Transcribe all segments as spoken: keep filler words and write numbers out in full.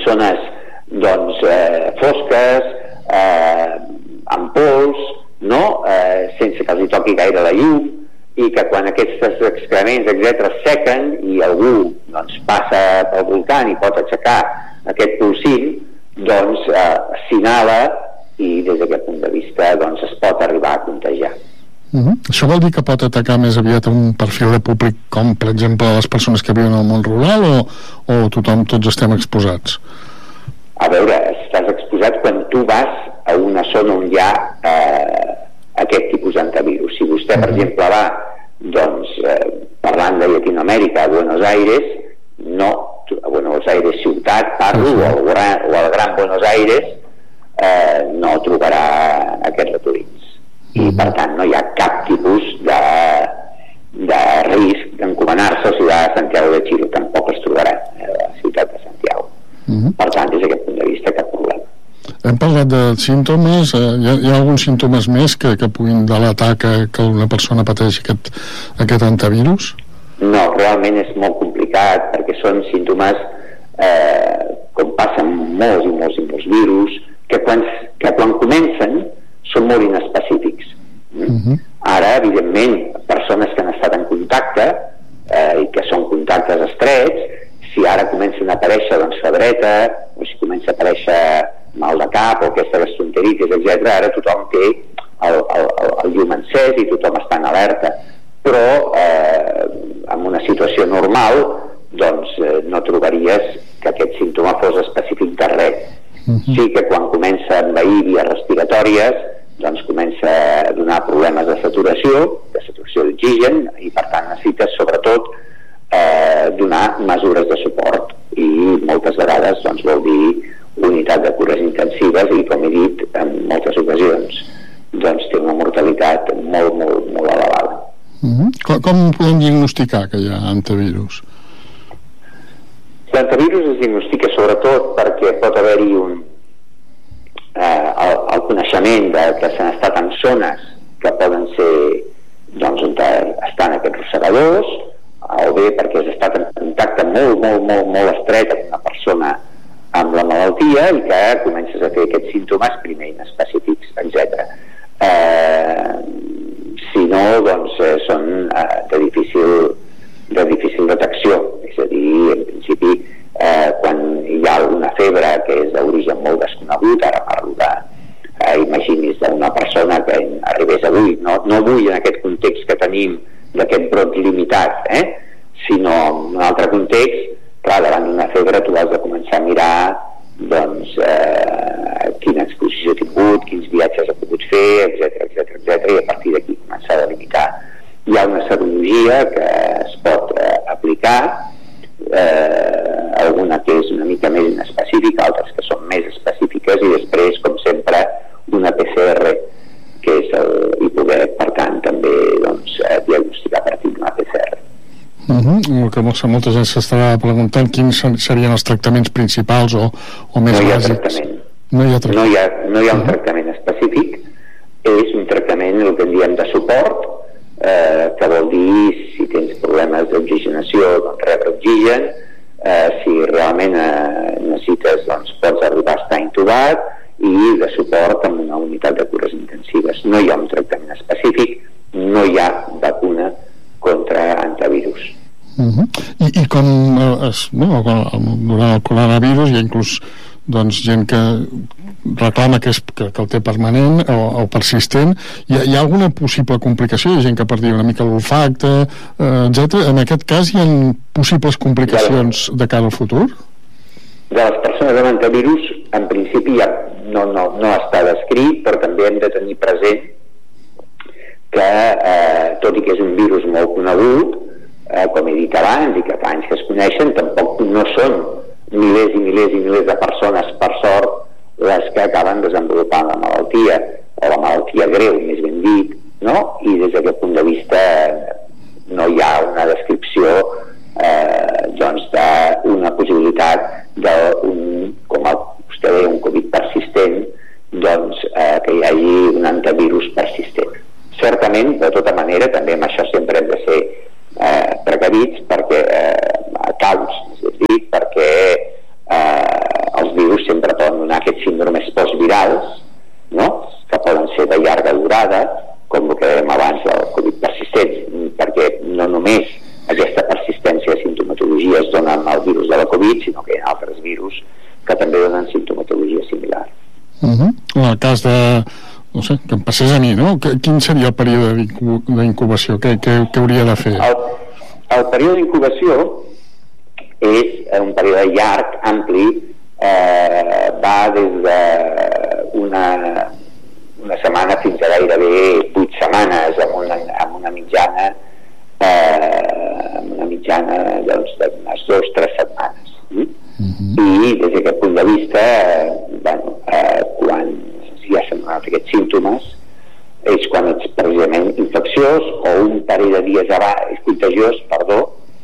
zones doncs, eh, fosques, eh, amb pols, no? eh, sense que els hi toqui gaire la llum, i que quan aquests excrements, etcètera, sequen i algú doncs, passa pel volcà i pot aixecar aquest polsim, doncs eh, s'inhala i des d'aquest punt de vista doncs, es pot arribar a contagiar. Uh-huh. Això vol dir que pot atacar més aviat un perfil de públic com, per exemple, les persones que viuen al món rural o, o tothom, tots estem exposats? A veure, estàs exposat quan tu vas a una zona on hi ha eh, aquest tipus d'antivirus. Si vostè, per exemple, va doncs, eh, parlant de Llatinoamèrica a Buenos Aires, no, a Buenos Aires ciutat, parlo, o al gran, o al gran Buenos Aires, eh, no trobarà aquests ratolins. I, per tant, no hi ha cap tipus de, de risc d'encomanar-se a Ciutat de Santiago de Chile, tampoc es trobarà a la ciutat de Santiago. Uh-huh. Per tant, des d'aquest punt de vista, cap problema. Hem parlat de símptomes, eh, hi, ha, hi ha alguns símptomes més que, que puguin delatar que, que una persona pateixi aquest, aquest antivirus? No, realment és molt complicat perquè són símptomes eh, com passen molts i molts i molts virus que quan, que quan comencen són molt inespecífics. Uh-huh. Ara, evidentment, persones que han estat en contacte eh, i que són contactes estrets, si ara comencen a aparèixer doncs, febreta, o si comença a aparèixer mal de cap o aquesta gastroenteritis, etcètera, ara tothom té el, el, el, el llum encès i tothom està en alerta. Però eh, en una situació normal doncs eh, no trobaries que aquest símptoma fos específic de res. Uh-huh. Sí que quan comença a envair vies respiratòries doncs comença a donar problemes de saturació, de saturació d'oxigen, i per tant necessites sobretot eh, donar mesures de suport, i moltes vegades doncs, vol dir unitat de cures intensives i, com he dit en moltes ocasions, doncs té una mortalitat molt, molt, molt elevada. Uh-huh. Com, com podem diagnosticar que hi ha antivirus? L'antivirus es diagnostica sobretot perquè pot haver-hi un eh, el, el coneixement de que s'han estat en zones que poden ser doncs, on estan aquests rosegadors, o bé perquè has estat en contacte molt, molt, molt, molt estret amb una persona amb la malaltia i que comences a fer aquests símptomes primer inespecífics, etcètera. Eh, si no, doncs eh, són eh, de difícil de difícil detecció, és a dir, en principi eh, quan hi ha alguna febre que és d'origen molt desconegut, ara parlo de eh, imaginis d'una persona que arribés avui, no, no avui en aquest context que tenim d'aquest brot limitat, eh? sinó en un altre context, clar, davant d'una febre tu has de començar a mirar doncs eh, quina exposició ha tingut, quins viatges ha pogut fer, etcètera, etcètera, etcètera, i a partir d'aquí començar a delimitar. Hi ha una serologia que es pot eh, aplicar, eh, alguna que és una mica més inespecífica, altres que són més específiques, i després, com sempre, una P C R, que és el, i poder, per tant, també doncs, eh, diagnosticar a partir d'una P C R. Uh-huh. El que molta gent s'estarà preguntant quins serien els tractaments principals o, o més no hi ha bàsics. Tractament. No hi ha tractament. No hi ha, no hi ha un tractament específic, és un tractament, el que en diem de suport, eh, que vol dir si tens problemes d'oxigenació, doncs rebre oxigen, eh, si realment eh, necessites, doncs pots arribar a estar intubat, i de suport amb una unitat de cures intensives. No hi ha un tractament específic, no hi ha vacuna contra antivirus. Uh-huh. I, i com es, no, durant el coronavirus hi ha inclús doncs, gent que reclama que, és, que, que el té permanent o, o persistent. Hi ha, hi ha alguna possible complicació? Hi ha gent que perdia una mica l'olfacte, eh, etcètera. En aquest cas hi ha possibles complicacions de cara al futur? De les persones amb antivirus, en principi ja no, no, no està descrit, però també hem de tenir present que, eh, tot i que és un virus molt conegut, eh, com he dit abans, i que fa anys que es coneixen, tampoc no són milers i milers i milers de persones, per sort, les que acaben desenvolupant la malaltia, o la malaltia greu, més ben dit, no? I des d'aquest punt de vista no hi ha una descripció eh, doncs d'una possibilitat d'un, com vostè deia, un Covid persistent, doncs eh, que hi hagi un antivirus persistent. Certament, de tota manera, també amb això sempre hem de ser eh, precavits perquè eh, a caus, és a dir, perquè eh, els Covid, sinó que hi ha altres virus que també donen simptomatologia similar. Uh-huh. En el cas de, no sé, que em passés a mi, no? Quin seria el període d'incubació? Què, què, què hauria de fer? El, el període d'incubació és un període llarg, ampli, eh, va des d'una una setmana fins a gairebé vuit setmanes, amb una, amb una mitjana eh, amb una mitjana doncs, d'unes dues o tres setmanes. Mm? Uh-huh. I des d'aquest punt de vista, eh, bueno, eh, quan ja s'han donat aquests símptomes, és quan ets precisament infecciós o un parell de dies abans, és contagiós, perdó,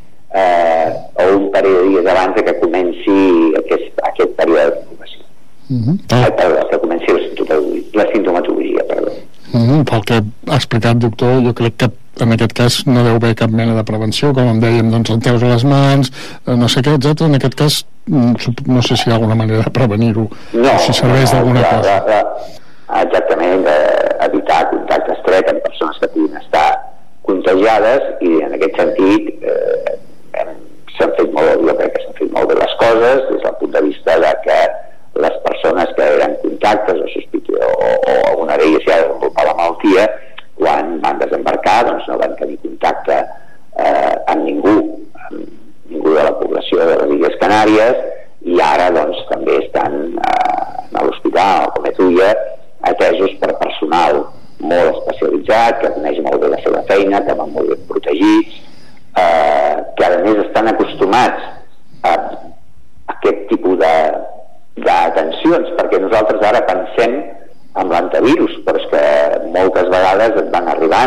eh, o un parell de dies abans que comenci aquest, aquest període d'incubació. Uh-huh. Ah, perdó, que comenci la sintomatologia, la sintomatologia perdó. Uh-huh. Pel que ha explicat, doctor, jo crec que en aquest cas no deu haver cap mena de prevenció, com em dèiem, doncs renteus a les mans, no sé què, etcètera. En aquest cas no sé si hi ha alguna manera de prevenir-ho, no, si serveix no, d'alguna la, cosa. La, la, exactament, evitar contacte estret amb persones que puguin estar contagiades, i en aquest sentit eh, s'han fet molt, jo crec que s'han fet molt bé les coses des del punt de vista de que les persones que eren contactes o sospitós o, o alguna d'elles ja desenvolupava la malaltia, quan van desembarcar doncs no van tenir contacte eh, amb ningú amb ningú de la població de les Illes Canàries, i ara doncs també estan eh, a l'hospital com a Tuia, atesos per personal molt especialitzat, que coneix molt bé la seva feina, que van molt ben protegits, eh, que a més estan acostumats a, a aquest tipus de d'atencions, perquè nosaltres ara pensem en l'antivirus, però és que moltes vegades et van arribant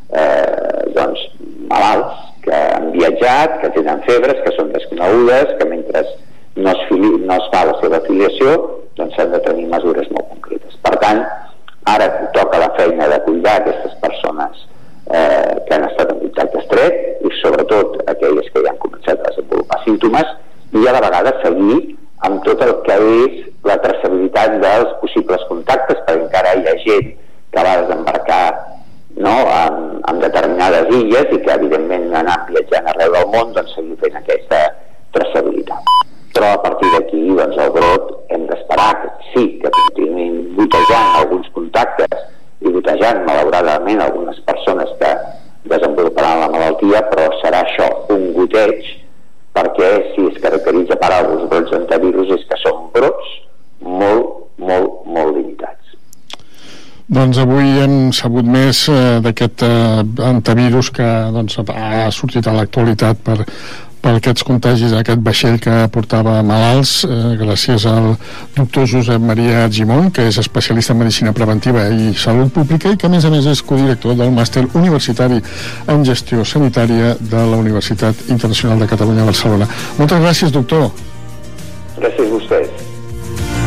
eh, doncs malalts que han viatjat, que tenen febres, que són desconegudes, que mentre no es, fili, no es fa la seva afiliació doncs s'han de tenir mesures molt concretes. Per tant, ara toca la feina de cuidar aquestes persones eh, que han estat en contacte estret, i sobretot aquelles que ja han començat a desenvolupar símptomes, i a la vegada seguir amb tot el que és la traçabilitat dels possibles contactes, perquè encara hi ha gent que va desembarcar no, en, en determinades illes i que evidentment anant viatjant arreu del món doncs seguir fent aquesta traçabilitat. Però a partir d'aquí doncs el brot hem d'esperar que sí, que continuïn botejant alguns contactes i botejant malauradament algunes persones que desenvoluparan la malaltia, però serà això, un goteig, perquè si es caracteritza per alguns brots d'antivirus és que són brots molt, molt, molt limitats. Doncs avui hem sabut més eh, d'aquest eh, antivirus que doncs, ha sortit a l'actualitat per, per aquests contagis, aquest vaixell que portava malalts, eh, gràcies al doctor Josep Maria Gimón, que és especialista en medicina preventiva i salut pública, i que a més a més és codirector del màster universitari en gestió sanitària de la Universitat Internacional de Catalunya a Barcelona. Moltes gràcies, doctor.